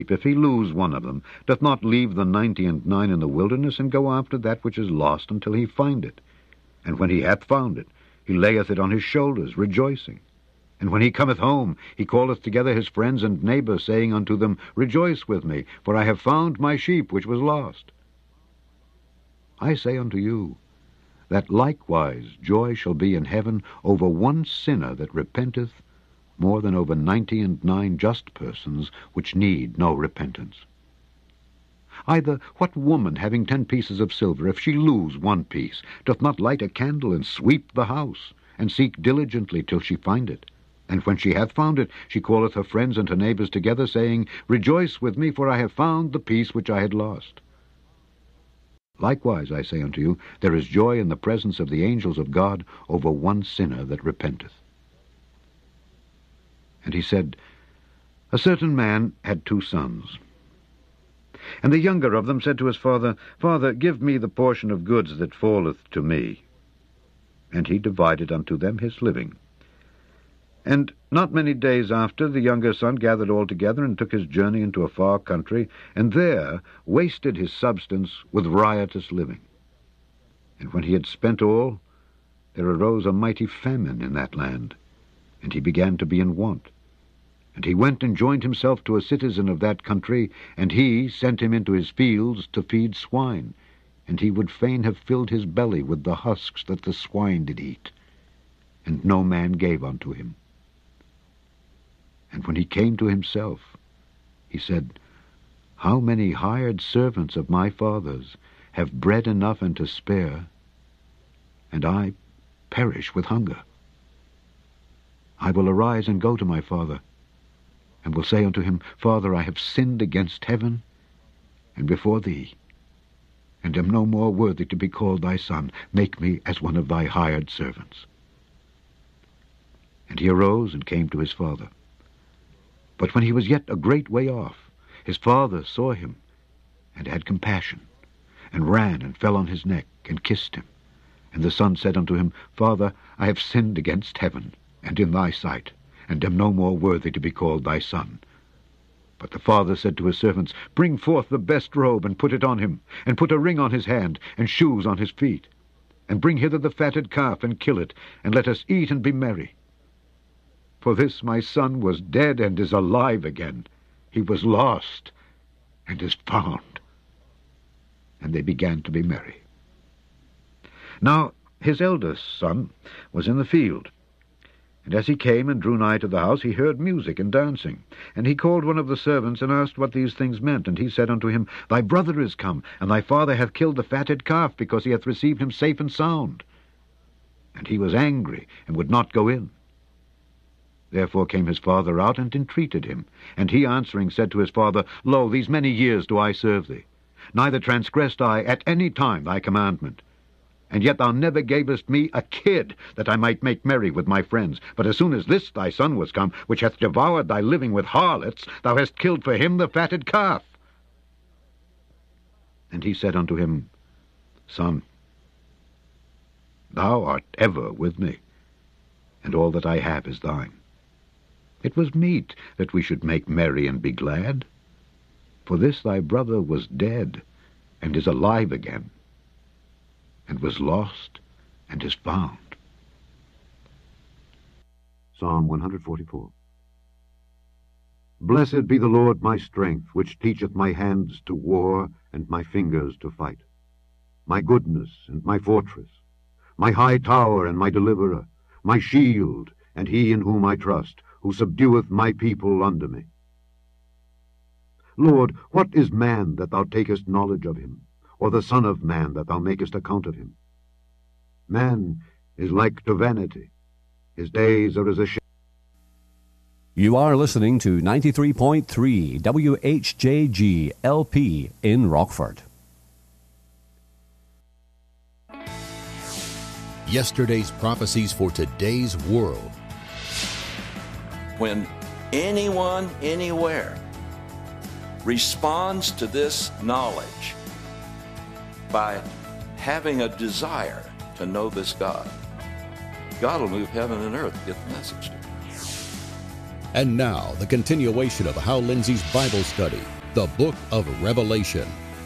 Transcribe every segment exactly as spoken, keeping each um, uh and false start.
if he lose one of them, doth not leave the ninety and nine in the wilderness, and go after that which is lost until he find it. And when he hath found it, he layeth it on his shoulders, rejoicing. And when he cometh home, he calleth together his friends and neighbours, saying unto them, Rejoice with me, for I have found my sheep which was lost. I say unto you, that likewise joy shall be in heaven over one sinner that repenteth, more than over ninety and nine just persons which need no repentance. Either what woman, having ten pieces of silver, if she lose one piece, doth not light a candle, and sweep the house, and seek diligently till she find it? And when she hath found it, she calleth her friends and her neighbours together, saying, Rejoice with me, for I have found the piece which I had lost. Likewise, I say unto you, there is joy in the presence of the angels of God over one sinner that repenteth. And he said, A certain man had two sons. And the younger of them said to his father, Father, give me the portion of goods that falleth to me. And he divided unto them his living. And not many days after, the younger son gathered all together, and took his journey into a far country, and there wasted his substance with riotous living. And when he had spent all, there arose a mighty famine in that land, and he began to be in want. And he went and joined himself to a citizen of that country, and he sent him into his fields to feed swine. And he would fain have filled his belly with the husks that the swine did eat. And no man gave unto him. And when he came to himself, he said, How many hired servants of my father's have bread enough and to spare, and I perish with hunger? I will arise and go to my father, and will say unto him, Father, I have sinned against heaven and before thee, and am no more worthy to be called thy son. Make me as one of thy hired servants. And he arose and came to his father. But when he was yet a great way off, his father saw him, and had compassion, and ran and fell on his neck, and kissed him. And the son said unto him, Father, I have sinned against heaven, and in thy sight, and am no more worthy to be called thy son. But the father said to his servants, Bring forth the best robe, and put it on him, and put a ring on his hand, and shoes on his feet. And bring hither the fatted calf, and kill it, and let us eat and be merry. For this my son was dead, and is alive again. He was lost, and is found. And they began to be merry. Now his eldest son was in the field. And as he came and drew nigh to the house, he heard music and dancing. And he called one of the servants, and asked what these things meant. And he said unto him, Thy brother is come, and thy father hath killed the fatted calf, because he hath received him safe and sound. And he was angry, and would not go in. Therefore came his father out, and entreated him. And he answering said to his father, Lo, these many years do I serve thee. Neither transgressed I at any time thy commandment. And yet thou never gavest me a kid, that I might make merry with my friends. But as soon as this thy son was come, which hath devoured thy living with harlots, thou hast killed for him the fatted calf. And he said unto him, Son, thou art ever with me, and all that I have is thine. It was meet that we should make merry and be glad. For this thy brother was dead, and is alive again, and was lost, and is found. Psalm one forty-four. Blessed be the Lord my strength, which teacheth my hands to war, and my fingers to fight. My goodness and my fortress, my high tower and my deliverer, my shield, and he in whom I trust, who subdueth my people under me. Lord, what is man that thou takest knowledge of him, or the son of man that thou makest account of him? Man is like to vanity. His days are as a shadow. You are listening to ninety-three point three W H J G L P in Rockford. Yesterday's prophecies for today's world. When anyone, anywhere, responds to this knowledge by having a desire to know this God, God will move heaven and earth to get the message to them. And now, the continuation of Hal Lindsey's Bible study, the book of Revelation.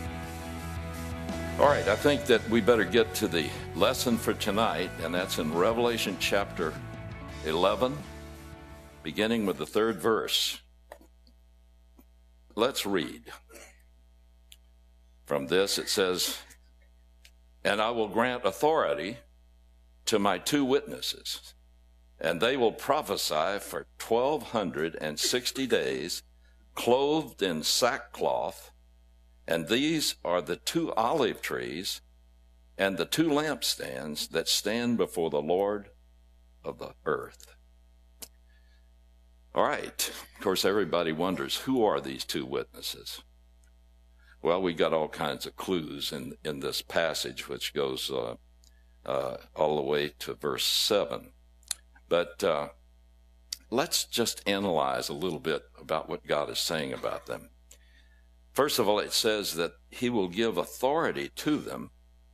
All right, I think that we better get to the lesson for tonight, and that's in Revelation chapter eleven, beginning with the third verse. Let's read. From this it says, "And I will grant authority to my two witnesses, and they will prophesy for twelve hundred and sixty days, clothed in sackcloth. And these are the two olive trees and the two lampstands that stand before the Lord of the earth." All right. Of course, everybody wonders, who are these two witnesses? Well, we got all kinds of clues in, in this passage, which goes uh, uh, all the way to verse seven. But uh, let's just analyze a little bit about what God is saying about them. First of all, it says that he will give authority to them,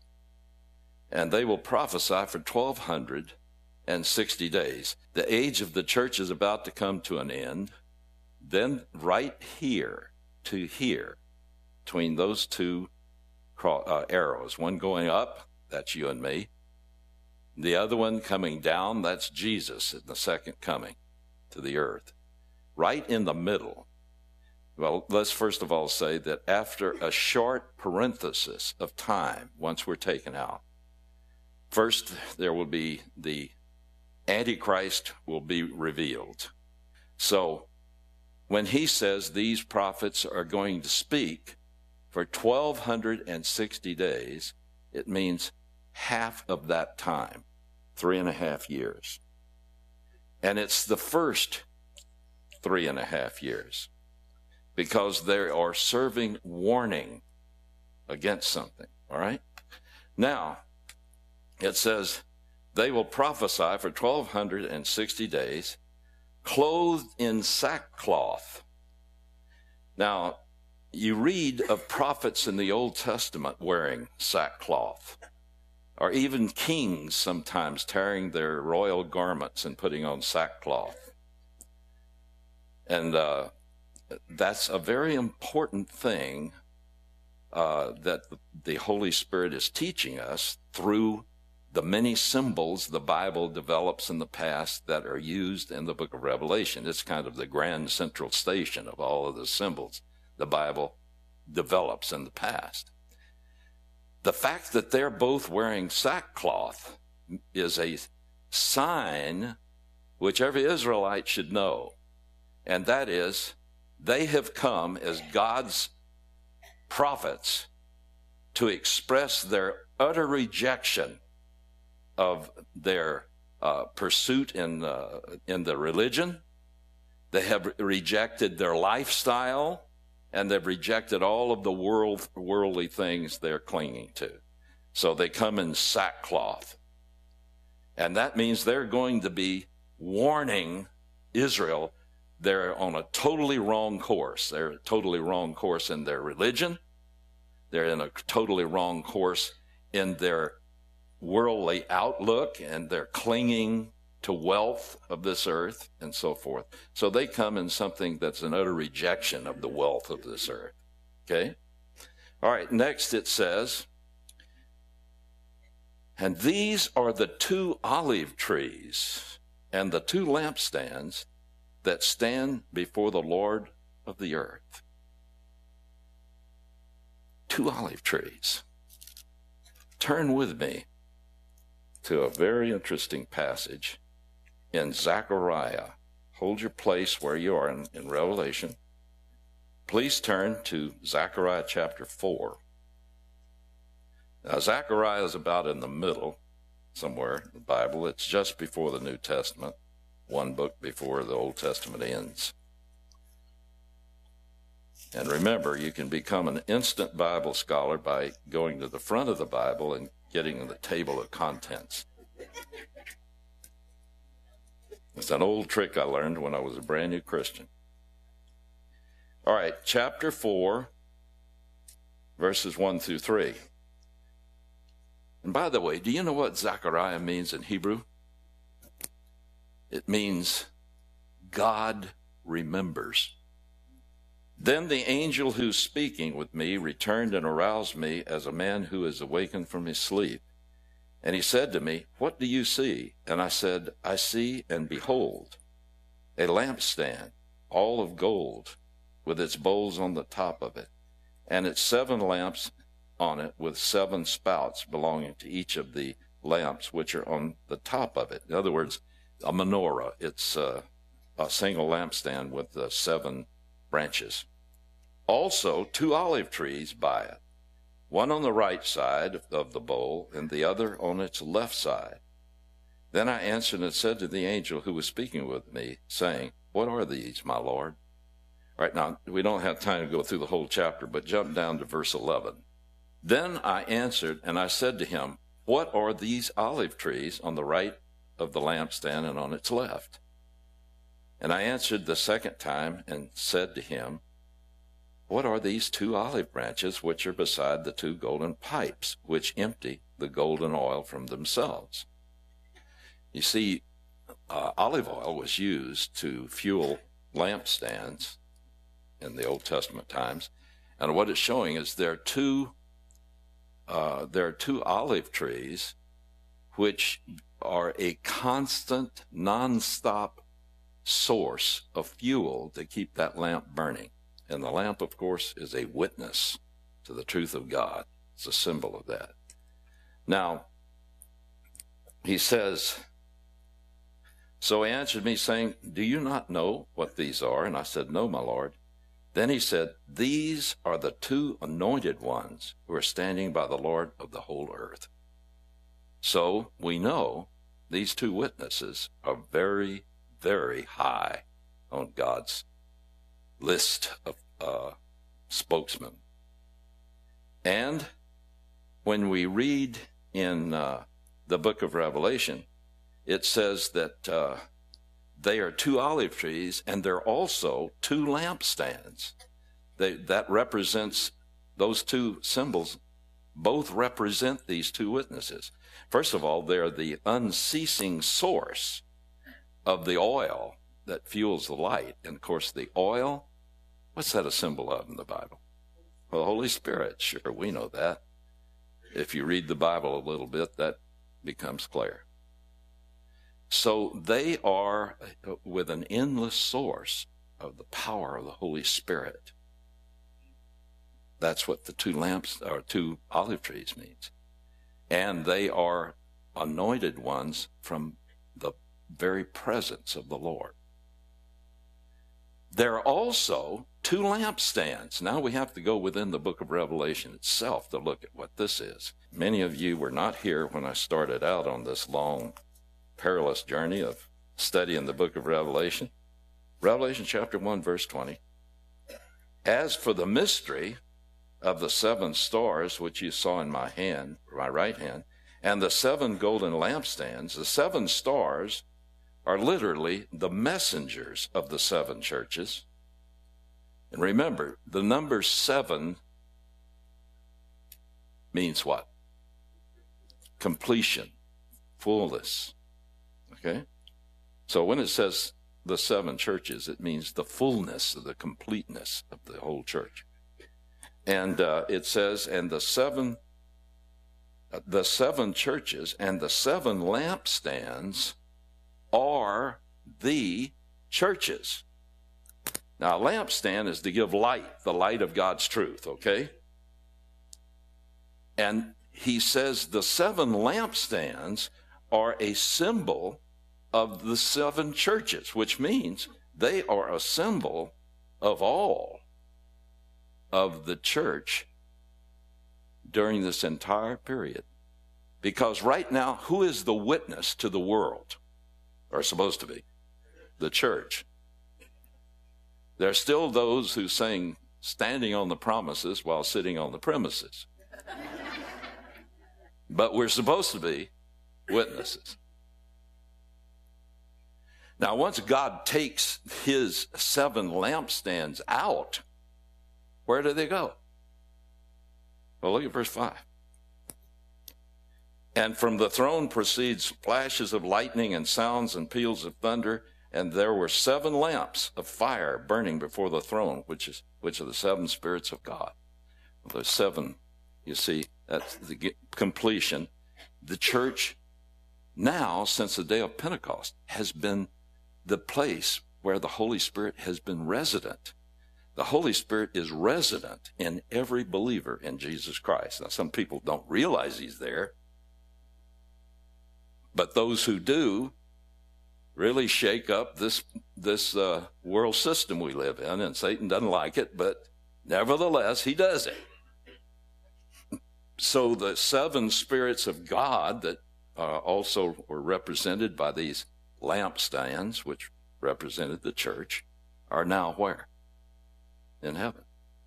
and they will prophesy for twelve hundred sixty days. The age of the church is about to come to an end. Then right here to here, between those two uh, arrows, one going up, that's you and me. The other one coming down, that's Jesus in the second coming to the earth. Right in the middle. Well, let's first of all say that after a short parenthesis of time, once we're taken out, first there will be the Antichrist will be revealed. So when he says these prophets are going to speak for twelve hundred sixty days, it means half of that time, three and a half years. And it's the first three and a half years, because they are serving warning against something, all right? Now, it says, they will prophesy for twelve hundred sixty days, clothed in sackcloth. Now, you read of prophets in the Old Testament wearing sackcloth, or even kings sometimes tearing their royal garments and putting on sackcloth. And uh, that's a very important thing uh, that the Holy Spirit is teaching us through the many symbols the Bible develops in the past that are used in the book of Revelation. It's kind of the grand central station of all of the symbols the Bible develops in the past. The fact that they're both wearing sackcloth is a sign which every Israelite should know, and that is they have come as God's prophets to express their utter rejection of their uh, pursuit in uh, in the religion. They have rejected their lifestyle, and they've rejected all of the world worldly things they're clinging to. So they come in sackcloth. And that means they're going to be warning Israel they're on a totally wrong course. They're a totally wrong course in their religion. They're in a totally wrong course in their worldly outlook, and they're clinging to wealth of this earth and so forth. So they come in something that's an utter rejection of the wealth of this earth. Okay? All right, next it says, and these are the two olive trees and the two lampstands that stand before the Lord of the earth. Two olive trees. Turn with me to a very interesting passage in Zechariah. Hold your place where you are in, in Revelation. Please turn to Zechariah chapter four. Now, Zechariah is about in the middle somewhere in the Bible. It's just before the New Testament, one book before the Old Testament ends. And remember, you can become an instant Bible scholar by going to the front of the Bible and getting the table of contents. It's an old trick I learned when I was a brand new Christian. All right, chapter four, verses one through three. And by the way, do you know what Zechariah means in Hebrew? It means God remembers. Then the angel who's speaking with me returned and aroused me as a man who is awakened from his sleep. And he said to me, "What do you see?" And I said, "I see, and behold, a lampstand, all of gold, with its bowls on the top of it, and its seven lamps on it, with seven spouts belonging to each of the lamps which are on the top of it." In other words, a menorah. It's uh, a single lampstand with uh, seven branches. Also, two olive trees by it, one on the right side of the bowl and the other on its left side. Then I answered and said to the angel who was speaking with me, saying, "What are these, my Lord?" All right, now, we don't have time to go through the whole chapter, but jump down to verse eleven. Then I answered and I said to him, "What are these olive trees on the right of the lampstand and on its left?" And I answered the second time and said to him, "What are these two olive branches which are beside the two golden pipes, which empty the golden oil from themselves?" You see, uh, olive oil was used to fuel lampstands in the Old Testament times. And what it's showing is there are two, uh, there are two olive trees which are a constant, non-stop source of fuel to keep that lamp burning. And the lamp, of course, is a witness to the truth of God. It's a symbol of that. Now, he says, so he answered me, saying, "Do you not know what these are?" And I said, "No, my Lord." Then he said, "These are the two anointed ones who are standing by the Lord of the whole earth." So we know these two witnesses are very, very high on God's list of uh, spokesmen. And when we read in uh, the book of Revelation, it says that uh, they are two olive trees, and they're also two lampstands. They, that represents, those two symbols both represent these two witnesses. First of all, they're the unceasing source of the oil that fuels the light. And of course, the oil, what's that a symbol of in the Bible? Well, the Holy Spirit. Sure, we know that. If you read the Bible a little bit, that becomes clear. So they are with an endless source of the power of the Holy Spirit. That's what the two lamps or two olive trees means. And they are anointed ones from the very presence of the Lord. There are also two lampstands. Now we have to go within the book of Revelation itself to look at what this is. Many of you were not here when I started out on this long, perilous journey of studying the book of Revelation. Revelation chapter one, verse twenty. "As for the mystery of the seven stars which you saw in my hand, my right hand, and the seven golden lampstands," the seven stars are literally the messengers of the seven churches. And remember, the number seven means what? Completion, fullness. Okay? So when it says the seven churches, it means the fullness, the completeness of the whole church. And uh, it says, and the seven, uh, the seven churches and the seven lampstands are the churches. Now, a lampstand is to give light, the light of God's truth, okay? And he says the seven lampstands are a symbol of the seven churches, which means they are a symbol of all of the church during this entire period. Because right now, who is the witness to the world? Or supposed to be? The church. There are still those who sing standing on the promises while sitting on the premises. But we're supposed to be witnesses. Now, once God takes his seven lampstands out, where do they go? Well, look at verse five. "And from the throne proceeds flashes of lightning and sounds and peals of thunder. And there were seven lamps of fire burning before the throne, which is which are the seven spirits of God. Well, there's seven, you see, that's the completion. The church now, since the day of Pentecost, has been the place where the Holy Spirit has been resident. The Holy Spirit is resident in every believer in Jesus Christ. Now, some people don't realize he's there, but those who do really shake up this this uh, world system we live in, and Satan doesn't like it, but nevertheless, he does it. So the seven spirits of God that uh, also were represented by these lampstands, which represented the church, are now where? In heaven.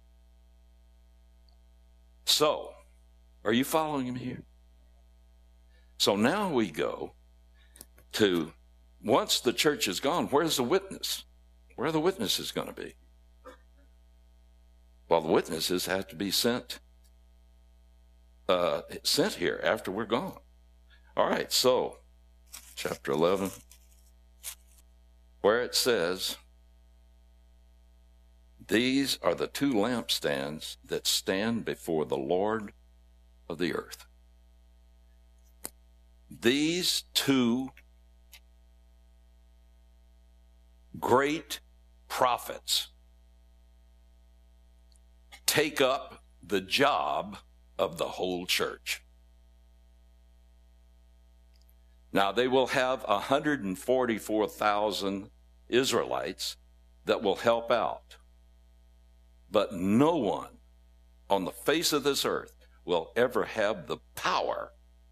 So, are you following me here? So now we go to, once the church is gone, where's the witness? Where are the witnesses going to be? Well, the witnesses have to be sent uh, sent here after we're gone. All right, so chapter eleven, where it says, these are the two lampstands that stand before the Lord of the earth. These two great prophets take up the job of the whole church. Now, they will have one hundred forty-four thousand Israelites that will help out. But no one on the face of this earth will ever have the power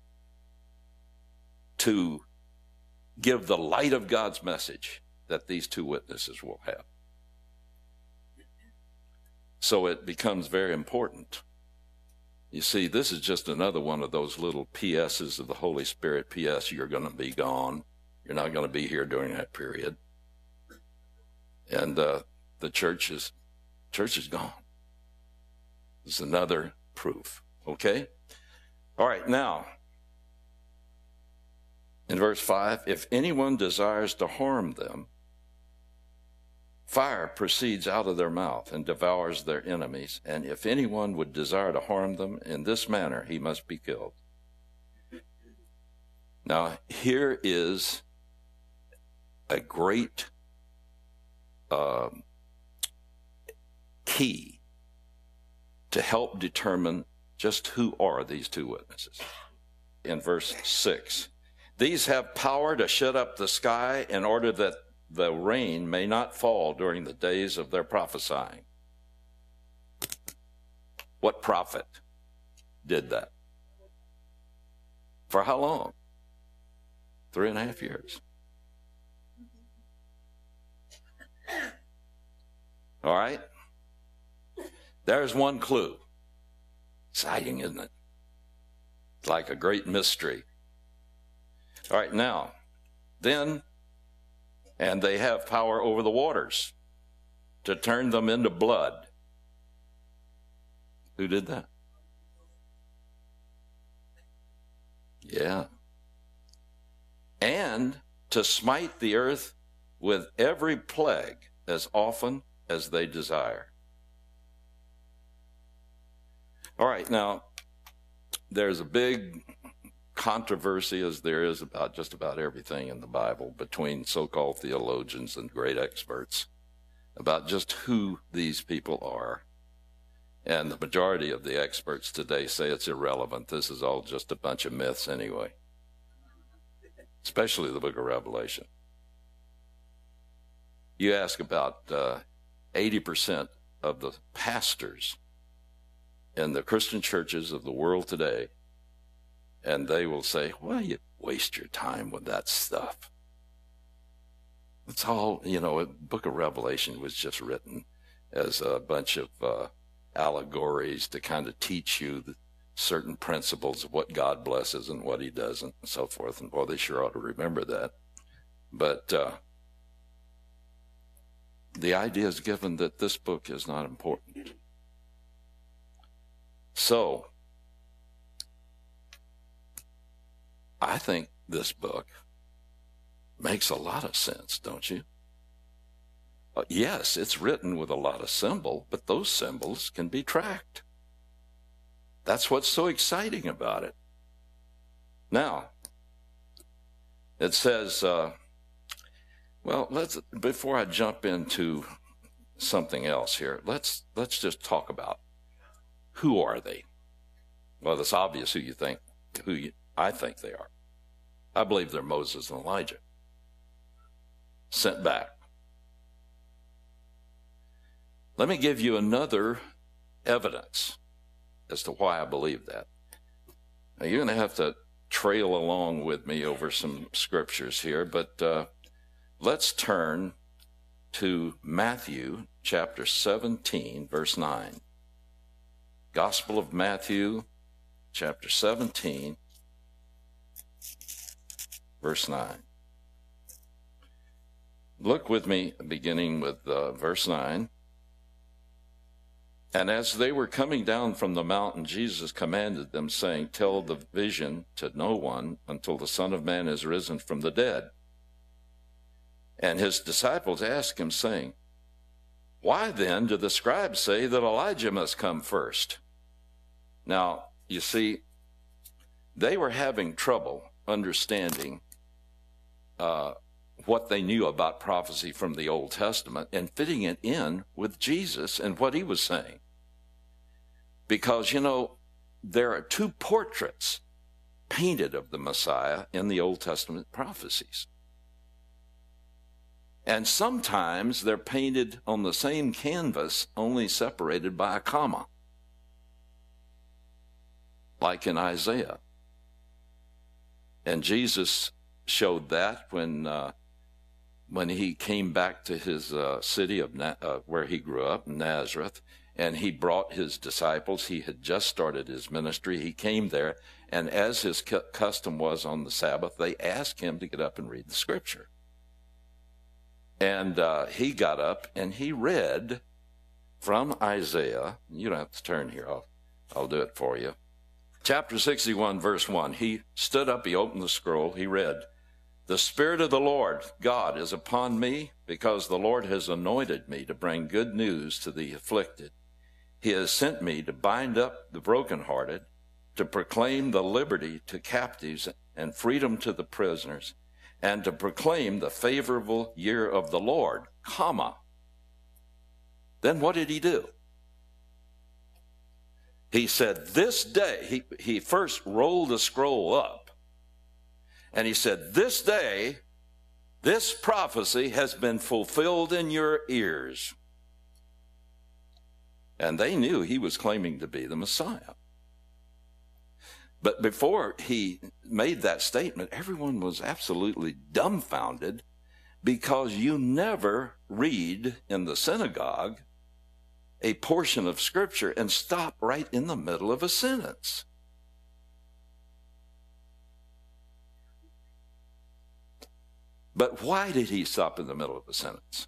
to give the light of God's message that these two witnesses will have. So it becomes very important. You see, this is just another one of those little P S's of the Holy Spirit. P S, you're going to be gone. You're not going to be here during that period. And uh, the church is, church is gone. This is another proof. Okay? All right, now, in verse five, if anyone desires to harm them, fire proceeds out of their mouth and devours their enemies, and if anyone would desire to harm them in this manner, he must be killed. Now, here is a great uh, key to help determine just who are these two witnesses. In verse six, these have power to shut up the sky in order that the rain may not fall during the days of their prophesying. What prophet did that? For how long? Three and a half years. All right? There's one clue. Exciting, isn't it? It's like a great mystery. All right, now, then, and they have power over the waters to turn them into blood. Who did that? Yeah. And to smite the earth with every plague as often as they desire. All right, now, there's a big controversy, as there is about just about everything in the Bible, between so-called theologians and great experts about just who these people are. And the majority of the experts today say it's irrelevant. This is all just a bunch of myths anyway, especially the book of Revelation. You ask about uh, eighty percent of the pastors in the Christian churches of the world today, and they will say, well, you waste your time with that stuff. It's all, you know, the book of Revelation was just written as a bunch of uh, allegories to kind of teach you the certain principles of what God blesses and what he doesn't and so forth. And boy, they sure ought to remember that. But uh, the idea is given that this book is not important. So, I think this book Makes a lot of sense, don't you? Uh, yes, it's written with a lot of symbol, but those symbols can be tracked. That's what's so exciting about it. Now, it says, uh, well, let's before I jump into something else here, let's let's just talk about who are they. Well, it's obvious who you think, who you, I think they are. I believe they're Moses and Elijah, sent back. Let me give you another evidence as to why I believe that. Now, you're going to have to trail along with me over some scriptures here, but uh, let's turn to Matthew chapter seventeen, verse nine. Gospel of Matthew chapter seventeen, verse nine. Look with me, beginning with uh, verse nine. And as they were coming down from the mountain, Jesus commanded them, saying, tell the vision to no one until the Son of Man is risen from the dead. And his disciples asked him, saying, why then do the scribes say that Elijah must come first? Now, you see, they were having trouble understanding uh, what they knew about prophecy from the Old Testament and fitting it in with Jesus and what he was saying. Because, you know, there are two portraits painted of the Messiah in the Old Testament prophecies. And sometimes they're painted on the same canvas, only separated by a comma, like in Isaiah. And Jesus showed that when uh, when he came back to his uh, city of Na- uh, where he grew up, Nazareth, and he brought his disciples. He had just started his ministry. He came there, and as his cu- custom was on the Sabbath, they asked him to get up and read the scripture. And uh, he got up and he read from Isaiah. You don't have to turn here. I'll, I'll do it for you. Chapter sixty-one, verse one. He stood up, he opened the scroll, he read, the Spirit of the Lord God is upon me, because the Lord has anointed me to bring good news to the afflicted. He has sent me to bind up the brokenhearted, to proclaim the liberty to captives and freedom to the prisoners, and to proclaim the favorable year of the Lord, comma. Then what did he do? He said, this day, he, he first rolled the scroll up, and he said, this day, this prophecy has been fulfilled in your ears. And they knew he was claiming to be the Messiah. But before he made that statement, everyone was absolutely dumbfounded, because you never read in the synagogue a portion of Scripture and stop right in the middle of a sentence. But why did he stop in the middle of a sentence?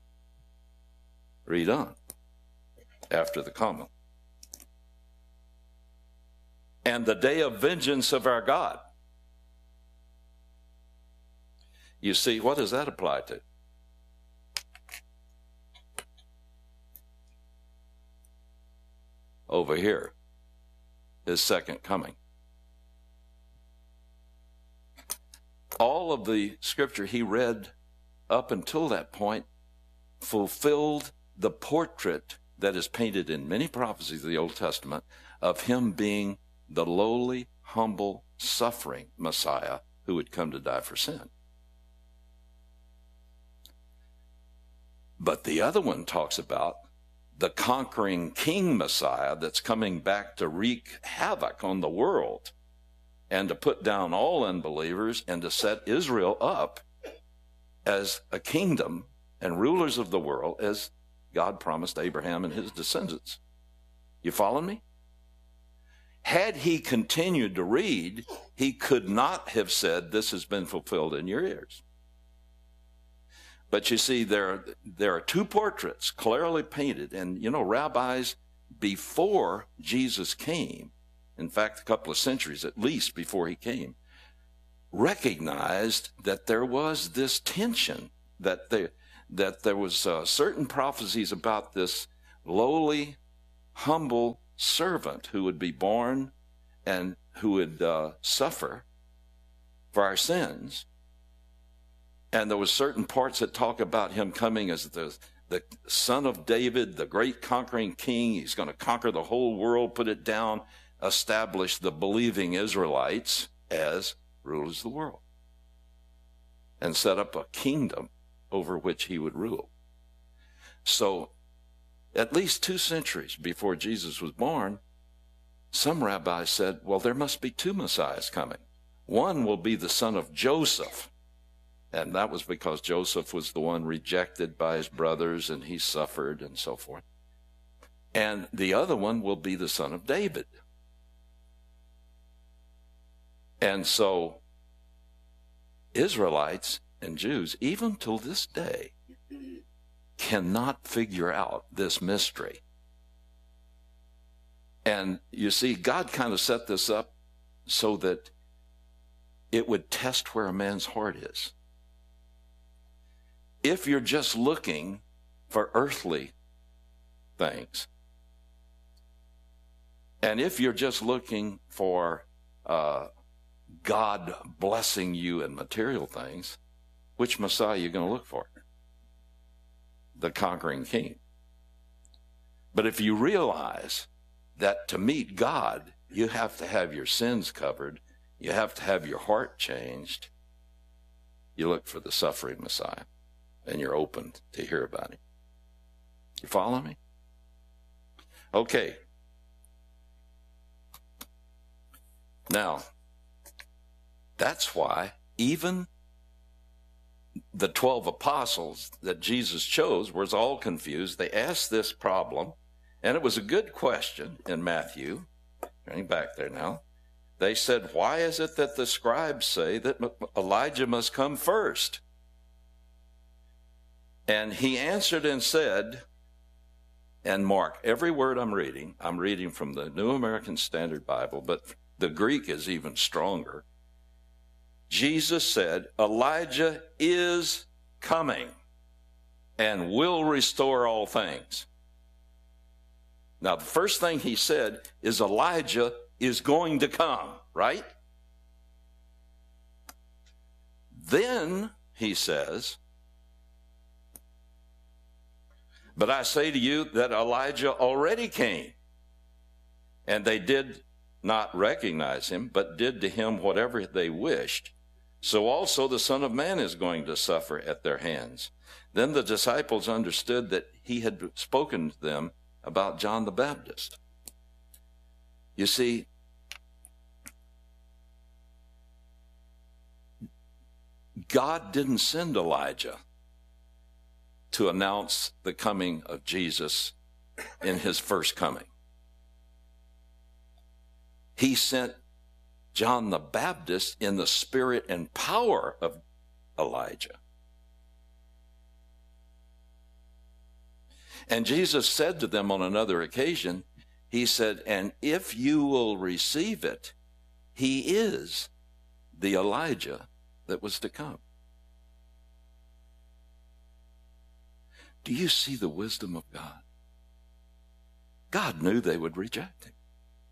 Read on, after the comma. And the day of vengeance of our God. You see, what does that apply to? Over here, his second coming. All of the scripture he read up until that point fulfilled the portrait that is painted in many prophecies of the Old Testament of him being the lowly, humble, suffering Messiah who would come to die for sin. But the other one talks about the conquering king Messiah that's coming back to wreak havoc on the world and to put down all unbelievers and to set Israel up as a kingdom and rulers of the world, as God promised Abraham and his descendants. You follow me? Had he continued to read, he could not have said, this has been fulfilled in your ears. But you see, there, there are two portraits clearly painted. And, you know, rabbis before Jesus came, in fact, a couple of centuries at least before he came, recognized that there was this tension, that there, that there was uh, certain prophecies about this lowly, humble servant who would be born and who would uh, suffer for our sins. And there was certain parts that talk about him coming as the, the son of David, the great conquering king. He's going to conquer the whole world, put it down, establish the believing Israelites as rulers of the world, and set up a kingdom over which he would rule. So at least two centuries before Jesus was born, some rabbis said, well, there must be two Messiahs coming. One will be the son of Joseph, and that was because Joseph was the one rejected by his brothers, and he suffered and so forth. And the other one will be the son of David. And so Israelites and Jews, even till this day, cannot figure out this mystery. And you see, God kind of set this up so that it would test where a man's heart is. If you're just looking for earthly things, and if you're just looking for uh, God blessing you in material things, which Messiah are you going to look for? The conquering king. But if you realize that to meet God, you have to have your sins covered, you have to have your heart changed, you look for the suffering Messiah, and you're open to hear about him. You follow me? Okay. Now, that's why even the twelve apostles that Jesus chose was all confused. They asked this problem, and it was a good question in Matthew. Turning back there now. They said, why is it that the scribes say that Elijah must come first? And he answered and said, and mark every word I'm reading, I'm reading from the New American Standard Bible, but the Greek is even stronger. Jesus said, Elijah is coming and will restore all things. Now, the first thing he said is Elijah is going to come, right? Then he says, but I say to you that Elijah already came, and they did not recognize him, but did to him whatever they wished. So also the Son of Man is going to suffer at their hands. Then the disciples understood that he had spoken to them about John the Baptist. You see, God didn't send Elijah to announce the coming of Jesus in his first coming. He sent John the Baptist in the spirit and power of Elijah. And Jesus said to them on another occasion, he said, and if you will receive it, he is the Elijah that was to come. Do you see the wisdom of God? God knew they would reject him.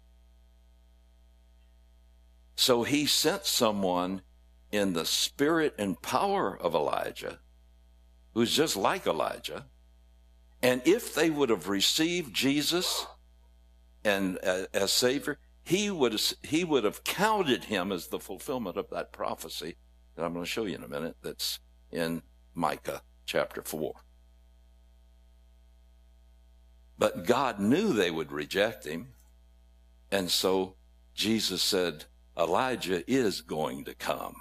So he sent someone in the spirit and power of Elijah, who's just like Elijah. And if they would have received Jesus and uh, as Savior, he would have, he would have counted him as the fulfillment of that prophecy that I'm going to show you in a minute, that's in Micah chapter four. But God knew they would reject him, and so Jesus said, Elijah is going to come.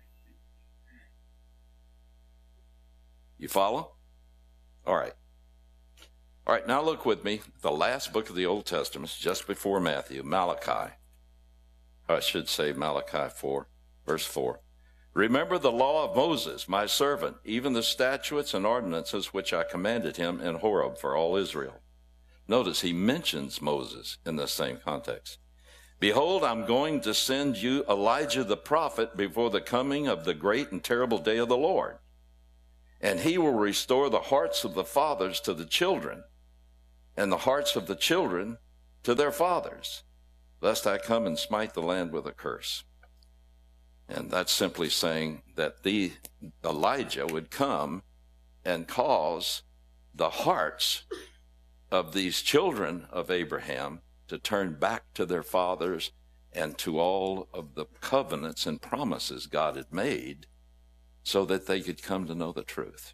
You follow? All right. All right, now look with me. The last book of the Old Testament, just before Matthew, Malachi. I should say Malachi four, verse four. Remember the law of Moses, my servant, even the statutes and ordinances which I commanded him in Horeb for all Israel. Notice he mentions Moses in the same context. Behold, I'm going to send you Elijah the prophet before the coming of the great and terrible day of the Lord. And he will restore the hearts of the fathers to the children, and the hearts of the children to their fathers, lest I come and smite the land with a curse. And that's simply saying that the Elijah would come and cause the hearts of these children of Abraham to turn back to their fathers and to all of the covenants and promises God had made, so that they could come to know the truth.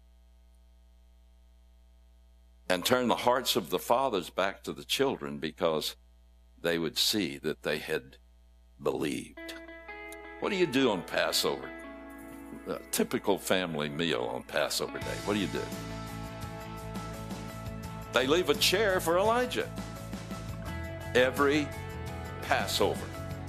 And turn the hearts of the fathers back to the children, because they would see that they had believed. What do you do on Passover? A typical family meal on Passover day. What do you do? They leave a chair for Elijah every Passover.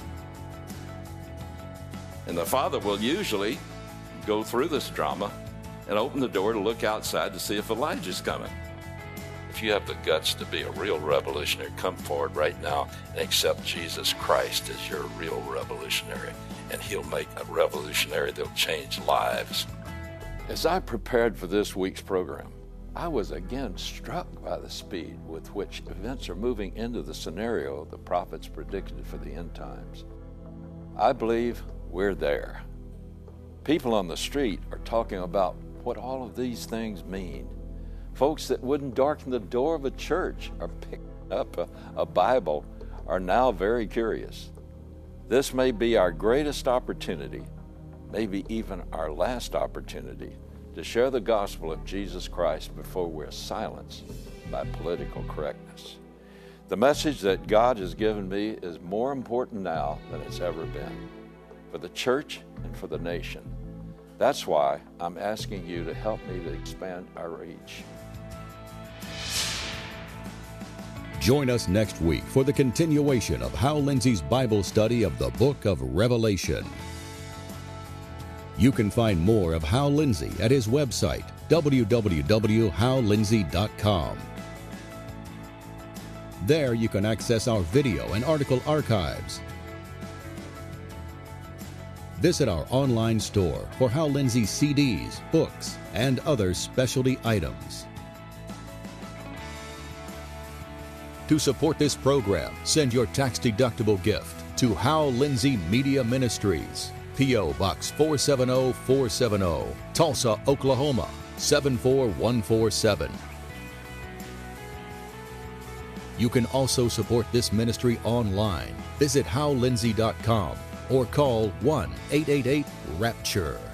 And the father will usually go through this drama and open the door to look outside to see if Elijah's coming. If you have the guts to be a real revolutionary, come forward right now and accept Jesus Christ as your real revolutionary, and he'll make a revolutionary that'll change lives. As I prepared for this week's program, I was again struck by the speed with which events are moving into the scenario the prophets predicted for the end times. I believe we're there. People on the street are talking about what all of these things mean. Folks that wouldn't darken the door of a church or pick up a, a Bible are now very curious. This may be our greatest opportunity, maybe even our last opportunity, to share the gospel of Jesus Christ before we're silenced by political correctness. The message that God has given me is more important now than it's ever been, for the church and for the nation. That's why I'm asking you to help me to expand our reach. Join us next week for the continuation of Hal Lindsey's Bible study of the book of Revelation. You can find more of Hal Lindsey at his website, w w w dot hal lindsey dot com. There you can access our video and article archives. Visit our online store for Hal Lindsey C Ds, books, and other specialty items. To support this program, send your tax-deductible gift to Hal Lindsey Media Ministries, P O. Box four seven zero four seven zero, Tulsa, Oklahoma, seven four one four seven. You can also support this ministry online. Visit hal lindsey dot com or call one eight eight eight RAPTURE.